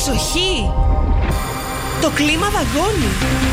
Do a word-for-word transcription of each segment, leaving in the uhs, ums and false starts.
Προσοχή! Το κλίμα δαγκώνει.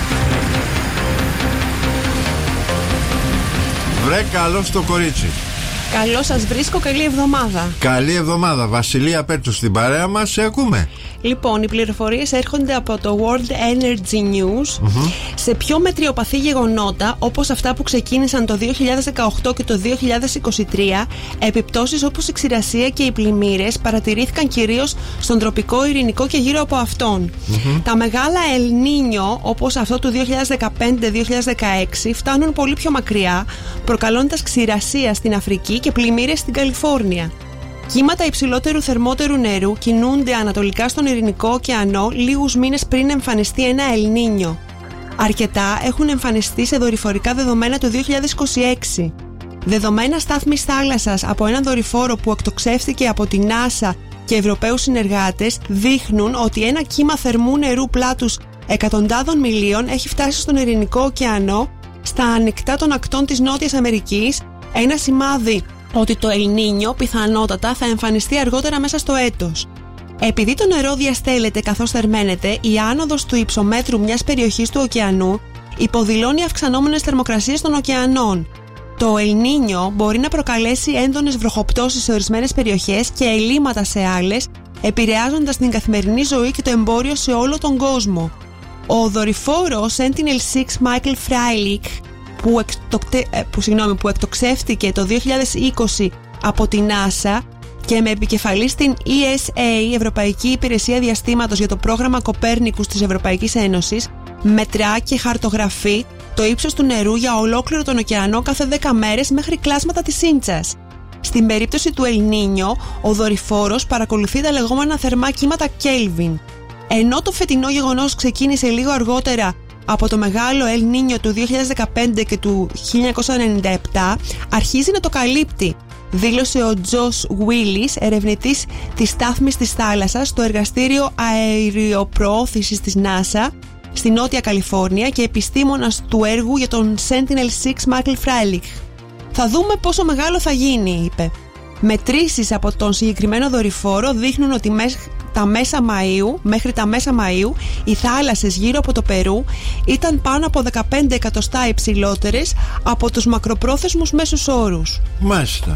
Βρε καλό στο κορίτσι. Καλώς σας βρίσκω, καλή εβδομάδα. Καλή εβδομάδα. Βασιλεία Πέτρου στην παρέα μας, σε ακούμε. Λοιπόν, οι πληροφορίες έρχονται από το World Energy News. Mm-hmm. Σε πιο μετριοπαθή γεγονότα, όπως αυτά που ξεκίνησαν το δύο χιλιάδες δεκαοκτώ και το δύο χιλιάδες είκοσι τρία, επιπτώσεις όπως η ξηρασία και οι πλημμύρες παρατηρήθηκαν κυρίως στον τροπικό ειρηνικό και γύρω από αυτόν. Mm-hmm. Τα μεγάλα El Niño, όπως αυτό του δύο χιλιάδες δεκαπέντε δύο χιλιάδες δεκαέξι, φτάνουν πολύ πιο μακριά, προκαλώντας ξηρασία στην Αφρική και πλημμύρες στην Καλιφόρνια. Κύματα υψηλότερου θερμότερου νερού κινούνται ανατολικά στον Ειρηνικό ωκεανό λίγους μήνες πριν εμφανιστεί ένα El Niño. Αρκετά έχουν εμφανιστεί σε δορυφορικά δεδομένα το δύο χιλιάδες είκοσι έξι. Δεδομένα στάθμης θάλασσας από έναν δορυφόρο που εκτοξεύτηκε από τη NASA και Ευρωπαίους συνεργάτες δείχνουν ότι ένα κύμα θερμού νερού πλάτους εκατοντάδων μιλίων έχει φτάσει στον Ειρηνικό ωκεανό στα ανοιχτά των ακτών της Νότιας Αμερικής, ένα σημάδι ότι το El Niño πιθανότατα θα εμφανιστεί αργότερα μέσα στο έτος. Επειδή το νερό διαστέλλεται καθώς θερμαίνεται, η άνοδος του υψομέτρου μιας περιοχής του ωκεανού υποδηλώνει αυξανόμενες θερμοκρασίες των ωκεανών. Το El Niño μπορεί να προκαλέσει έντονες βροχοπτώσεις σε ορισμένες περιοχές και ελλείμματα σε άλλες, επηρεάζοντας την καθημερινή ζωή και το εμπόριο σε όλο τον κόσμο. Ο δορυφόρος Sentinel έξι Michael Freilich Που, εκτοκτε... που, συγγνώμη, που εκτοξεύτηκε το δύο χιλιάδες είκοσι από την NASA και με επικεφαλή στην ι ες έι, Ευρωπαϊκή Υπηρεσία Διαστήματος για το πρόγραμμα Κοπέρνικους της Ευρωπαϊκής Ένωσης, μετρά και χαρτογραφεί το ύψος του νερού για ολόκληρο τον ωκεανό κάθε δέκα μέρες μέχρι κλάσματα της Ίντσας. Στην περίπτωση του El Niño, ο δορυφόρος παρακολουθεί τα λεγόμενα θερμά κύματα Kelvin. Ενώ το φετινό γεγονός ξεκίνησε λίγο αργότερα από το μεγάλο El Niño του δύο χιλιάδες δεκαπέντε και του χίλια εννιακόσια ενενήντα επτά, αρχίζει να το καλύπτει, δήλωσε ο Τζος Γουίλις, ερευνητής της στάθμης της θάλασσας στο εργαστήριο αεριοπροώθησης της NASA στη Νότια Καλιφόρνια και επιστήμονας του έργου για τον Sentinel έξι Michael Freilich. «Θα δούμε πόσο μεγάλο θα γίνει», είπε. Μετρήσεις από τον συγκεκριμένο δορυφόρο δείχνουν ότι μέχρι τα μέσα Μαΐου, μέχρι τα μέσα Μαΐου οι θάλασσες γύρω από το Περού ήταν πάνω από δεκαπέντε εκατοστά υψηλότερες από τους μακροπρόθεσμους μέσους όρους. Μάλιστα.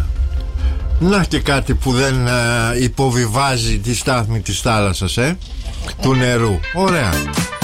Να και κάτι που δεν ε, υποβιβάζει τη στάθμη της θάλασσας, ε, του νερού. Ωραία.